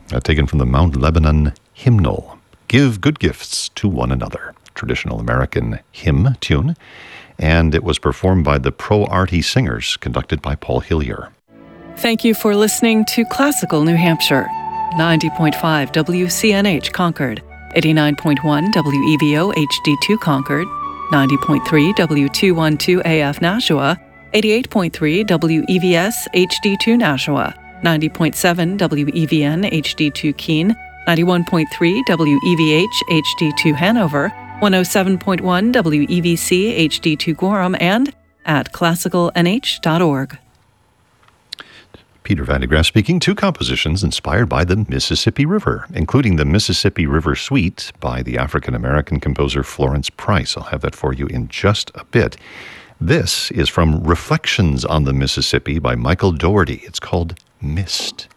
taken from the Mount Lebanon hymnal. Give good gifts to one another. Traditional American hymn tune. And it was performed by the Pro Arty Singers, conducted by Paul Hillier. Thank you for listening to Classical New Hampshire. 90.5 WCNH Concord, 89.1 WEVO HD2 Concord, 90.3 W212 AF Nashua, 88.3 WEVS HD2 Nashua, 90.7 WEVN HD2 Keene, 91.3 WEVH HD2 Hanover, 107.1 WEVC HD2 Gorham, and at classicalnh.org. Peter Van de Graaff speaking. Two compositions inspired by the Mississippi River, including the Mississippi River Suite by the African-American composer Florence Price. I'll have that for you in just a bit. This is from Reflections on the Mississippi by Michael Dougherty. It's called Mist.